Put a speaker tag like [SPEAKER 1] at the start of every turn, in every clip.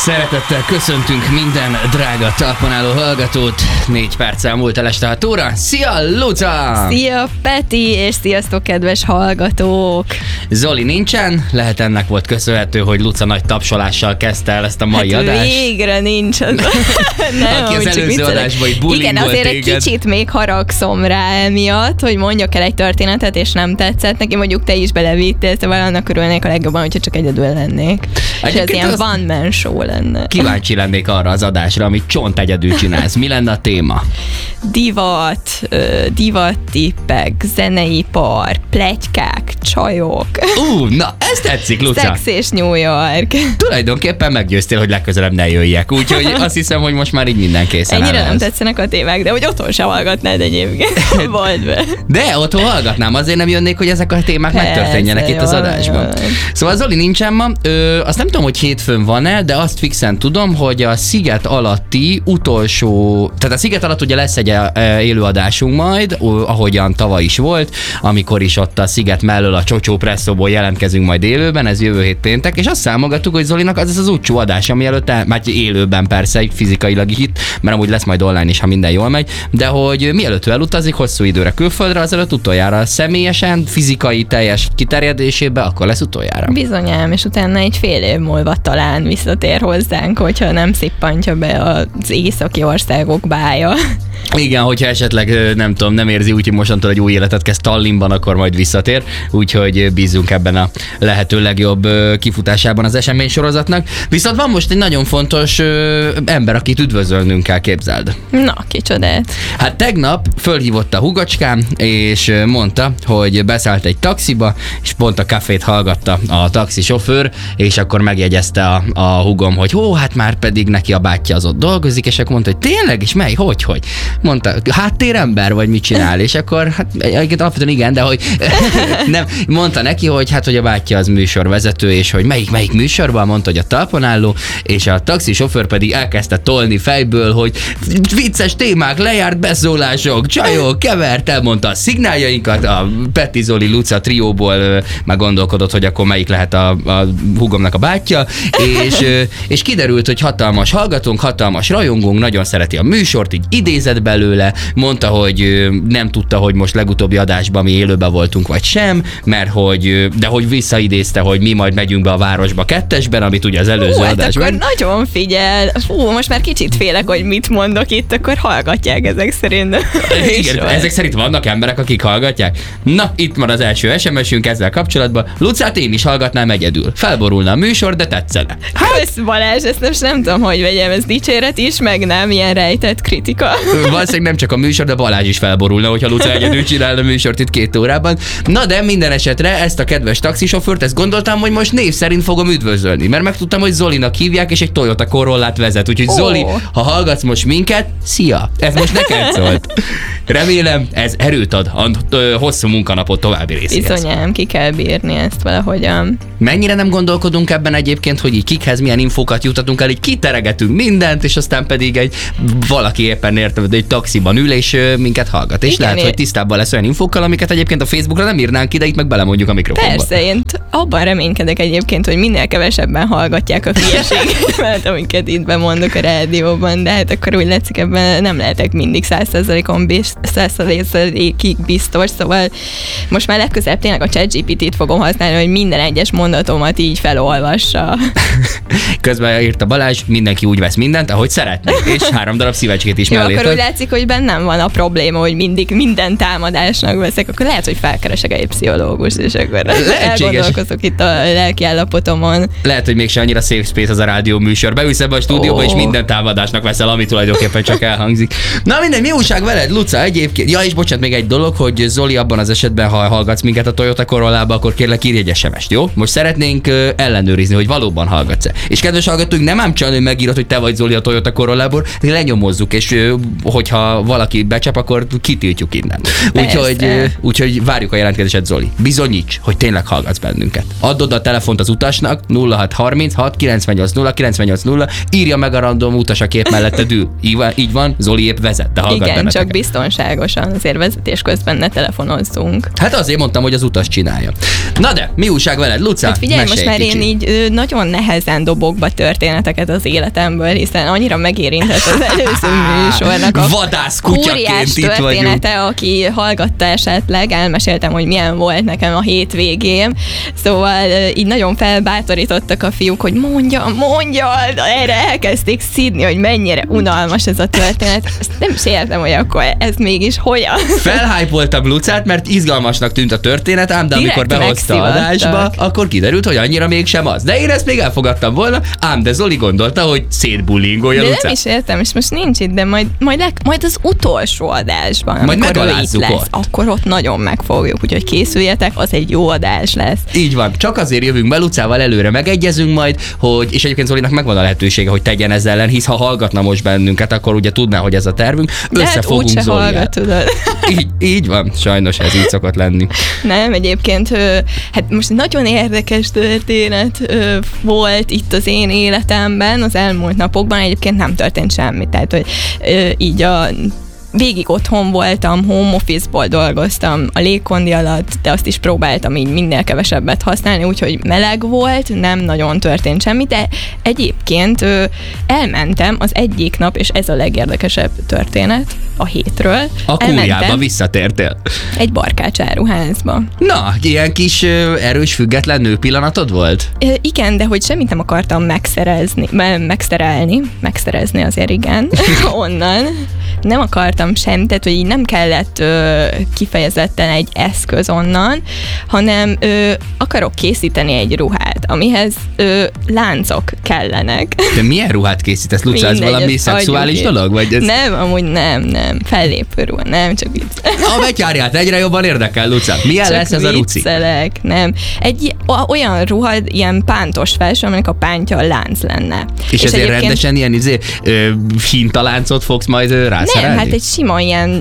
[SPEAKER 1] Szeretettel köszöntünk minden drága talpon álló hallgatót. 4 perc elmúlt el este 6 óra. Szia, Luca!
[SPEAKER 2] Szia, Peti, és sziasztok, kedves hallgatók!
[SPEAKER 1] Zoli nincsen, lehet ennek volt köszönhető, hogy Luca nagy tapsolással kezdte el ezt a mai adást.
[SPEAKER 2] Végre nincs az. Nem,
[SPEAKER 1] aki az előző adásban így bullyingolt
[SPEAKER 2] igen, azért
[SPEAKER 1] téged.
[SPEAKER 2] egy kicsit még haragszom rá emiatt, hogy mondjak el egy történetet, és nem tetszett neki, mondjuk te is belevittél, szóval annak örülnék a legjobban, hogyha csak egyedül lennék. És ez ilyen one man show lenne.
[SPEAKER 1] Kíváncsi lennék arra az adásra, amit csont egyedül csinálsz. Mi lenne a téma?
[SPEAKER 2] Divattippek, zeneipar, pletykák, csajok.
[SPEAKER 1] Na, ez tetszik, Luca.
[SPEAKER 2] Szex és New York.
[SPEAKER 1] Tulajdonképpen meggyőztél, hogy legközelebb ne jöjjek, úgyhogy azt hiszem, hogy most már így minden készen áll.
[SPEAKER 2] Ennyire nem tetszenek a témák, de hogy otthon se hallgatnád egyébként. Volt be.
[SPEAKER 1] De otthon hallgatnám, azért nem jönnék, hogy ezek a témák megtörténjenek itt az adásban. Szóval Zoli nincsen ma, azt nem tudom, hogy hétfőn van-e, de azt fixen tudom, hogy a Sziget alatti utolsó, tehát a Sziget alatt ugye lesz egy élőadásunk majd, ahogyan tavaly is volt, amikor is ott a Sziget mellől a Csocsó Presszóból jelentkezünk majd élőben, ez jövő hét péntek, és azt számolgattuk, hogy Zolinak az az útcsó adás, ami előtt már élőben persze, fizikailag itt, mert amúgy lesz majd online is, ha minden jól megy, de hogy mielőtt ő elutazik hosszú időre külföldre, azelőtt utoljára személyesen, fizikai teljes kiterjedésébe, akkor lesz utoljára.
[SPEAKER 2] Bizonyám, és utána egy fél év múlva talán visszatér hozzánk, hogyha nem szippantja be az északi országok bája.
[SPEAKER 1] Igen, hogyha esetleg nem tudom, nem érzi úgy, hogy mostantól egy új életet kezd Tallinnban, akkor majd visszatér, úgyhogy bízunk ebben a lehető legjobb kifutásában az eseménysorozatnak. Viszont van most egy nagyon fontos ember, akit üdvözölnünk kell, képzeld.
[SPEAKER 2] Na, kicsodát.
[SPEAKER 1] Hát tegnap fölhívott a hugocskám, és mondta, hogy beszállt egy taxiba, és pont a kafét hallgatta a taxisofőr, és akkor megjegyezte a hugom, hogy hát már pedig neki a bátyja az ott dolgozik, és akkor mondta, hogy tényleg, és mely, hogy? Mondta, háttérember, vagy mit csinál? És akkor, hát egyébként alapvetően igen, de hogy nem, mondta neki, hogy hát, hogy a bátyja az műsorvezető, és hogy melyik műsorban, mondta, hogy a talpon álló, és a taxisofőr pedig elkezdte tolni fejből, hogy vicces témák, lejárt beszólások, csajok, kevert, elmondta a szignáljainkat, a Peti, Zoli, Luca trióból már gondolkodott, hogy akkor melyik lehet a hugomnak a bátyja, és kiderült, hogy hatalmas hallgatónk, hatalmas rajongónk, nagyon szereti a műsort, így idézett belőle, mondta, hogy nem tudta, hogy most legutóbbi adásban mi élőben voltunk, vagy sem, mert de hogy visszaidézte, hogy mi majd megyünk be a városba 2-esben, amit ugye az előző adásban.
[SPEAKER 2] Hát akkor nagyon figyel. Most már kicsit félek, hogy mit mondok itt, akkor hallgatják ezek szerint.
[SPEAKER 1] Igen, ezek szerint vannak emberek, akik hallgatják. Na, itt van az első SMS-ünk ezzel kapcsolatban. Lucát én is hallgatnám egyedül. Felborulna a műsor, de tetszene.
[SPEAKER 2] Kösz Balázs, ezt most nem tudom, hogy vegyem, ez dicséret is, meg nem ilyen rejtett kritika.
[SPEAKER 1] Valószínűleg nem csak a műsor, de Balázs is felborulna, hogyha Luca egyedül csinálna a műsort itt 2 órában. Na de minden esetre ezt a kedves taxisofőrt, ezt gondoltam, hogy most név szerint fogom üdvözölni, mert megtudtam, hogy Zolinak hívják, és egy Toyota Corollát vezet. Úgyhogy Zoli, ha hallgatsz most minket, szia! Ez most neked szólt. Remélem, ez erőt ad a hosszú munkanapot további részéhez.
[SPEAKER 2] Bizonyám, ki kell bírni ezt valahogyan.
[SPEAKER 1] Mennyire nem gondolkodunk ebben egyébként, hogy így kikhez milyen infókat jutatunk el, így kiteregetünk mindent, és aztán pedig valaki éppen érted, egy taxiban ül, és minket hallgat. És igen, lehet, hogy tisztában lesz olyan infókkal, amiket egyébként a Facebookra nem írnánk ki, de itt meg belemondjuk a mikrofonba.
[SPEAKER 2] Persze, én abban reménykedek egyébként, hogy minél kevesebben hallgatják a hülyeséget, amiket itt bemondok a rádióban, de hát akkor úgy látszik, ebben nem lehetek mindig 100%-ig biztos, szóval most már legközelebb tényleg a ChatGPT-t fogom használni, hogy minden egyes mondatomat így felolvassa.
[SPEAKER 1] Közben írt a Balázs, mindenki úgy vesz mindent, ahogy szeretne, és 3 darab szívecskét is mellé.
[SPEAKER 2] Akkor úgy látszik, hogy bennem van a probléma, hogy mindig minden támadásnak veszek, akkor lehet, hogy felkeresek egy pszichológust, és akkor elgondolkozok itt a lelki állapotomon.
[SPEAKER 1] Lehet, hogy mégsem annyira safe space az a rádió műsor. Beülsz ebbe a stúdióba, és minden támadásnak veszel, ami tulajdonképpen csak elhangzik. Na mindegy, mi újság veled, Luca, egyébként? Ja, és bocsánat, még egy dolog, hogy Zoli, abban az esetben, ha hallgatsz minket a Toyota Corollába, akkor kérlek írj egy SMS-t, jó? Most szeretnénk ellenőrizni, hogy valóban hallgatsz-e. És kedves hallgatóink, nem ám csalni, hogy megírod, hogy te vagy Zoli a Toyota Corollából, lenyomozzuk, és hogyha valaki becsap, akkor kitiltjuk innen. Úgyhogy várjuk a jelentkezéset, Zoli. Bizonyíts, hogy tényleg hallgatsz bennünket. Add oda a telefont az utasnak, 0636 980 980, írja meg a random utas a kép melletted ül. Így van, Zoli épp vezet, de hallgat.
[SPEAKER 2] Igen, csak biztonságosan, azért vezetés közben ne telefonozzunk.
[SPEAKER 1] Hát azért mondtam, hogy az utas csinálja. Na de, mi újság veled, Luca?
[SPEAKER 2] Hát figyelj, most már én így nagyon nehezen dobok be történeteket az életemből, hiszen annyira megérintett az előző műsornak a
[SPEAKER 1] vadászkutyaként itt
[SPEAKER 2] története, aki hallgatta esetleg, elmeséltem, hogy milyen volt nekem a hétvégém, szóval így nagyon felbátorítottak a fiúk, hogy mondja, erre elkezdték szidni, hogy mennyire unalmas ez a történet. Ezt nem is értem, hogy akkor ez mégis hogyan.
[SPEAKER 1] Felhájpoltam Lucát, mert izgalmasnak tűnt a történet, ám de amikor behozta adásba, akkor kiderült, hogy annyira mégsem az. De én ezt még elfogadtam volna, ám de Zoli gondolta, hogy szétbullingolja Lucát.
[SPEAKER 2] De nem is értem, és most nincs itt, de majd az utolsó adásban,
[SPEAKER 1] majd megalázzuk
[SPEAKER 2] ott. Akkor ott nagyon megfogjuk, úgyhogy készüljetek, az egy jó adás lesz.
[SPEAKER 1] Így van, csak azért jövünk be Lucával, előre megegyezünk majd, hogy, és egyébként Zolinak megvan a lehetősége, hogy tegyen ezzel ellen, hisz ha hallgatna most bennünket, akkor ugye tudná, hogy ez a tervünk. Összefogunk Zoliát. Így van, sajnos ez így szokott lenni.
[SPEAKER 2] Nem, egyébként, hát most nagyon érdekes történet volt itt az én életemben, az elmúlt napokban egyébként nem történt semmi, tehát hogy így végig otthon voltam, home office-ból dolgoztam a légkondi alatt, de azt is próbáltam így minél kevesebbet használni, úgyhogy meleg volt, nem nagyon történt semmi, de egyébként elmentem az egyik nap, és ez a legérdekesebb történet a hétről.
[SPEAKER 1] A kúriába visszatértél.
[SPEAKER 2] Egy barkácsáruházba.
[SPEAKER 1] Na, ilyen kis erős, független nő pillanatod volt?
[SPEAKER 2] Igen, de hogy semmit nem akartam megszerezni azért igen, onnan. Nem akartam sem, tehát hogy így nem kellett kifejezetten egy eszköz onnan, hanem akarok készíteni egy ruhát, amihez láncok kellenek.
[SPEAKER 1] De milyen ruhát készítesz, Luca? Ez valami szexuális dolog? Vagy ez...
[SPEAKER 2] Nem, amúgy nem. Fellépő ruha, nem, csak vicc.
[SPEAKER 1] A betyárját egyre jobban érdekel, Luca. Milyen csak lesz ez a ruci?
[SPEAKER 2] Nem. Egy olyan ruha, ilyen pántos felső, aminek a pántja a lánc lenne.
[SPEAKER 1] És ezért egyébként... rendesen ilyen hintaláncot fogsz majd rászerelni?
[SPEAKER 2] Nem, hát egy sima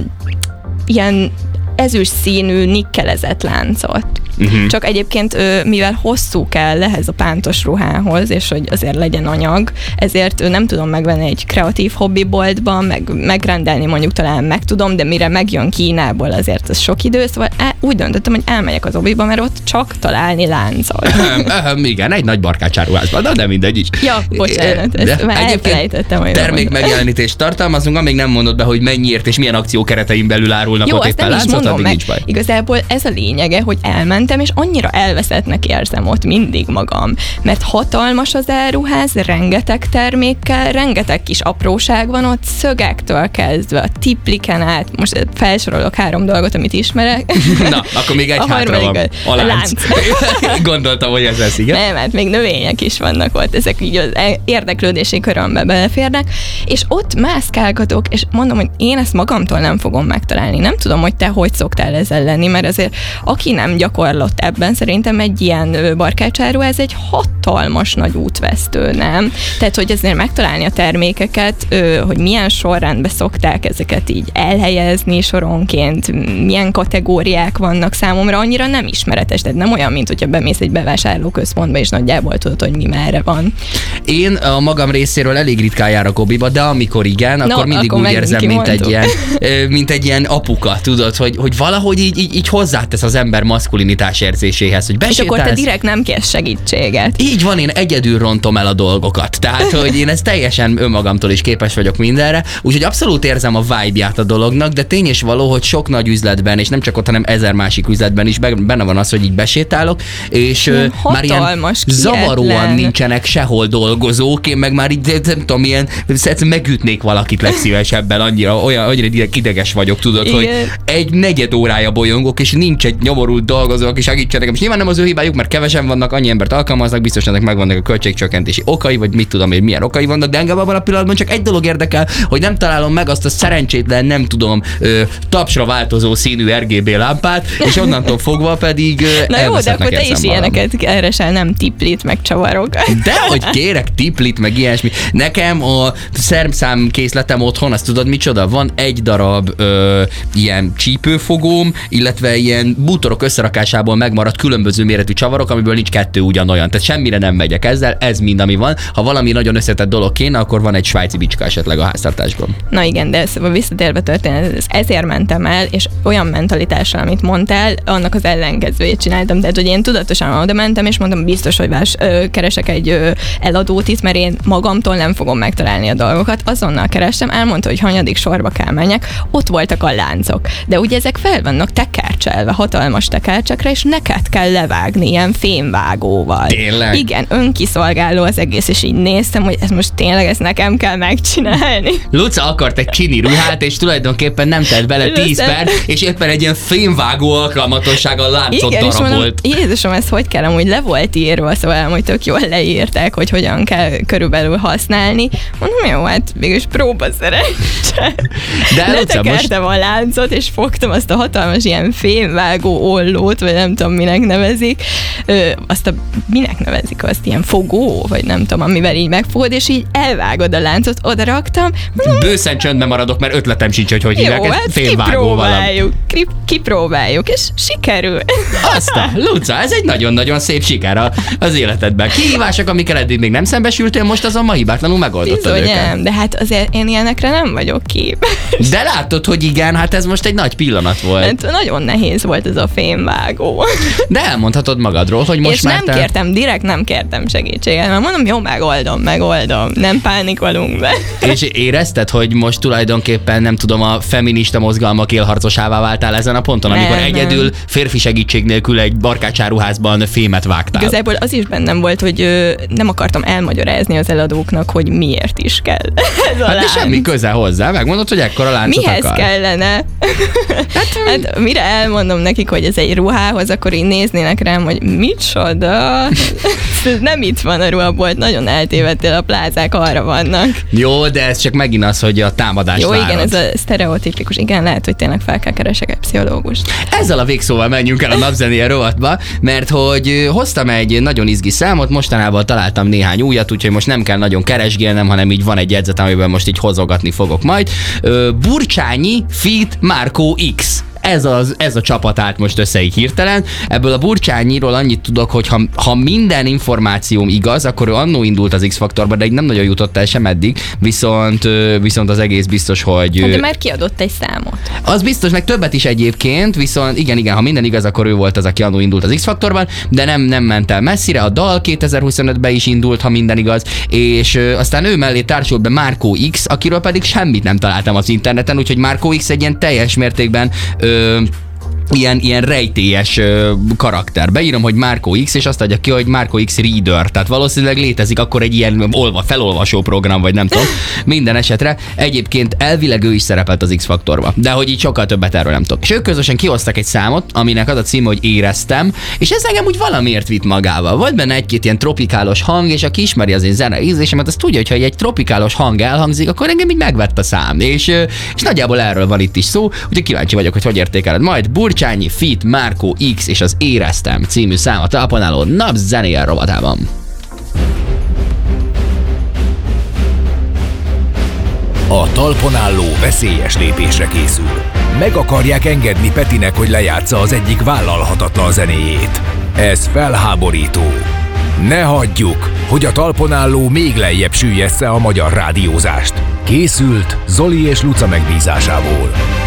[SPEAKER 2] ilyen ezüst színű nikkelezett láncot. Csak egyébként, mivel hosszú kell ehhez a pántos ruhához, és hogy azért legyen anyag, ezért nem tudom megvenni egy kreatív hobbiboltban, megrendelni mondjuk talán meg tudom, de mire megjön Kínából, azért az sok idő, szóval úgy döntöttem, hogy elmegyek az hobbiba, mert ott csak találni láncot.
[SPEAKER 1] Igen, egy nagy barkácsáruházban, de mindegy is.
[SPEAKER 2] Ja, bocsánat, ezt már elfelejtettem.
[SPEAKER 1] Termék megjelenítést tartalmazunk, amíg nem mondod be, hogy mennyiért és milyen akció keretein belül árulnak ott éppen láncot, addig nincs baj.
[SPEAKER 2] Igazából ez a lényege, hogy elmentem, és annyira elveszettnek érzem ott mindig magam, mert hatalmas az áruház, rengeteg termékkel, rengeteg kis apróság van ott, szögektől kezdve, a tipliken át, most felsorolok 3 dolgot, amit ismerek.
[SPEAKER 1] Na, akkor még egy hátra van. A lánc. Gondoltam, hogy ez lesz, igen?
[SPEAKER 2] Nem, hát még növények is vannak ott, ezek így az érdeklődési körömbe beleférnek, és ott mászkálgatok, és mondom, hogy én ezt magamtól nem fogom megtalálni. Nem tudom, hogy te hogy szoktál ezzel lenni, mert azért aki nem gyakorlott ebben, szerintem egy ilyen barkácsáru, ez egy hatalmas nagy útvesztő, nem? Tehát, hogy azért megtalálni a termékeket, hogy milyen sorrendben szokták ezeket így elhelyezni soronként, milyen kategóriák vannak számomra, annyira nem ismeretes, tehát nem olyan, mint hogyha bemész egy bevásárlóközpontba, és nagyjából tudod, hogy mi merre van.
[SPEAKER 1] Én a magam részéről elég ritkán járok hobbiba, de amikor igen, akkor mindig úgy érzem, mint egy ilyen apuka, tudod, hogy valahogy így hozzátesz az ember maszkulinitás érzéséhez, hogy besétálsz.
[SPEAKER 2] És akkor te direkt nem kérsz segítséget.
[SPEAKER 1] Így van, én egyedül rontom el a dolgokat. Tehát, hogy én ezt teljesen önmagamtól is képes vagyok mindenre, úgyhogy abszolút érzem a vibe-ját a dolognak, de tény és való, hogy sok nagy üzletben, és nem csak ott, hanem 1000 másik üzletben is benne van az, hogy így besétálok, és már ilyen zavaróan nincsenek sehol dolgozók, én meg már így, nem tudom, ilyen megütnék valakit legszívesebben, annyira ideges vagyok, tudod, igen. Hogy egy negyed órája bolyongok, és nincs egy nyomorult dolgozó, aki segítsenek. És nyilván nem az ő hibájuk, mert kevesen vannak, annyi embert alkalmaznak, biztosan ennek megvannak a költségcsökkentési okai, vagy mit tudom én, milyen okai vannak, de engem abban a pillanatban csak egy dolog érdekel, hogy nem találom meg azt a szerencsétlen, nem tudom, tapsra változó színű RGB lámpát, és onnantól fogva pedig
[SPEAKER 2] na jó, de akkor te is ilyeneket keresel, nem tiplit, meg csavarok.
[SPEAKER 1] Dehogy kérek tiplit, meg ilyesmi. Nekem a szerszám készletem otthon, azt tudod micsoda? Van egy darab ilyen csípőfogóm, illetve ilyen bútorok összerakásában láncocsából megmaradt különböző méretű csavarok, amiből nincs 2 ugyanolyan. Tehát semmire nem megyek ezzel, ez mind, ami van. Ha valami nagyon összetett dolog kéne, akkor van egy svájci bicska esetleg a háztartásban.
[SPEAKER 2] Na igen, de szóval visszatérve történet, ezért mentem el, és olyan mentalitással, amit mondtál, annak az ellenkezőjét csináltam. Tehát, hogy én tudatosan oda mentem, és mondtam, biztos, hogy keresek egy eladót itt, mert én magamtól nem fogom megtalálni a dolgokat. Azonnal kerestem, elmondta, hogy hanyadik sorba kell menjek, ott voltak a láncok. De ugye ezek fel vannak tekercselve, hatalmas tekercsekre, és neked kell levágni ilyen fémvágóval.
[SPEAKER 1] Tényleg?
[SPEAKER 2] Igen, önkiszolgáló az egész, és így néztem, hogy ez most tényleg ezt nekem kell megcsinálni.
[SPEAKER 1] Luca akart egy csini ruhát, és tulajdonképpen nem tett bele 10 perc, és éppen egy ilyen fémvágó alkalmatossággal láncot darabolt.
[SPEAKER 2] Jézusom, ez hogy kell, amúgy le volt írva, szóval hogy tök jól leírták, hogy hogyan kell körülbelül használni. Mondom, jó, hát mégis próba szerencse.
[SPEAKER 1] De
[SPEAKER 2] letekertem a láncot, és fogtam azt a hatalmas ilyen fémvágó ollót, vagy nem tudom, minek nevezik. Minek nevezik azt? Ilyen fogó, vagy nem tudom, amivel így megfogod, és így elvágod a láncot, oda raktam.
[SPEAKER 1] Bőszen csöndben maradok, mert ötletem sincs, hogy hívják, ez
[SPEAKER 2] hát
[SPEAKER 1] fémvágó valami.
[SPEAKER 2] Kipróbáljuk, és sikerül.
[SPEAKER 1] Aztán, Luca, ez egy nagyon-nagyon szép siker az életedben. Kihívások, amikkel eddig még nem szembesültél, most azon ma hibátlanul megoldottad őket.
[SPEAKER 2] Nem, de hát azért én ilyenekre nem vagyok képes.
[SPEAKER 1] De látod, hogy igen, hát ez most egy nagy pillanat volt.
[SPEAKER 2] Hát nagyon nehéz volt ez a fémvágó.
[SPEAKER 1] De elmondhatod magadról, hogy most
[SPEAKER 2] és
[SPEAKER 1] már
[SPEAKER 2] direkt nem kértem segítséget, mert mondom, jó, megoldom, nem pánikolunk be.
[SPEAKER 1] És érezted, hogy most tulajdonképpen, nem tudom, a feminista mozgalmak élharcosává váltál ezen a ponton, amikor egyedül férfi segítség nélkül egy barkácsáruházban fémet vágtál?
[SPEAKER 2] Igazából az is bennem volt, hogy nem akartam elmagyarázni az eladóknak, hogy miért is kell ez a
[SPEAKER 1] Hát
[SPEAKER 2] lánc.
[SPEAKER 1] de semmi köze hozzá, megmondod, hogy ekkora láncot
[SPEAKER 2] mihez
[SPEAKER 1] akar.
[SPEAKER 2] kellene? Hát mire elmondom nekik, hogy ez egy ruhához, akkor így néznének rám, hogy micsoda? Nem itt van a ruhabolt, nagyon eltévedtél, a plázák arra vannak.
[SPEAKER 1] Jó, de ez csak megint az, hogy a támadást
[SPEAKER 2] Jó,
[SPEAKER 1] várod.
[SPEAKER 2] igen, ez a sztereotipikus. Igen, lehet, hogy tényleg fel kell keresek egy pszichológust.
[SPEAKER 1] Ezzel a végszóval menjünk el a napzenéje rovatba, mert hogy hoztam egy nagyon izgi számot, mostanában találtam néhány újat, úgyhogy most nem kell nagyon keresgélnem, hanem így van egy jegyzet, amiben most így hozogatni fogok majd. Burcsányi feat. Marco X. Ez a csapat állt most össze így hirtelen. Ebből a Burcsányiról annyit tudok, hogy ha minden információm igaz, akkor ő annó indult az X-faktorba, de így nem nagyon jutott el sem eddig, viszont az egész biztos, hogy...
[SPEAKER 2] Hát de már kiadott egy számot.
[SPEAKER 1] Az biztos, meg többet is egyébként, viszont igen, ha minden igaz, akkor ő volt az, aki annó indult az X-faktorban, de nem ment el messzire, a dal 2025-ben is indult, ha minden igaz, és aztán ő mellé társult be Marco X, akiről pedig semmit nem találtam az interneten, úgyhogy Marco X egy ilyen teljes mértékben ilyen rejtélyes karakter. Beírom, hogy Marco X, és azt adja ki, hogy Marco X Reader, tehát valószínűleg létezik akkor egy ilyen felolvasó program, vagy nem tudom. Minden esetre egyébként elvileg ő is szerepelt az X-faktorba, de hogy így sokkal többet erről nem tudok. És ők közösen kihoztak egy számot, aminek az a címe, hogy Éreztem, és ez engem úgy valamiért vitt magával. Volt benne egy-két ilyen tropikálos hang, és aki ismeri az én zene ízlésemet, az tudja, hogy ha egy tropikálos hang elhangzik, akkor engem így megvett a szám. És nagyjából erről van itt is szó, úgyhogy kíváncsi vagyok, hogy értékeled majd. Burcsányi feat. Marco X és az Éreztem című szám a talpon álló napzenéje rovatában.
[SPEAKER 3] A talpon álló veszélyes lépésre készül. Meg akarják engedni Petinek, hogy lejátsza az egyik vállalhatatlan zenéjét. Ez felháborító. Ne hagyjuk, hogy a talpon álló még lejjebb süllyessze a magyar rádiózást. Készült Zoli és Luca megbízásából.